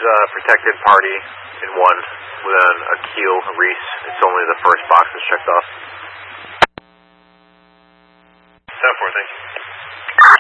protected party in 1 with a keel, a Reese. It's only the first box that's checked off. 10-4, thank you.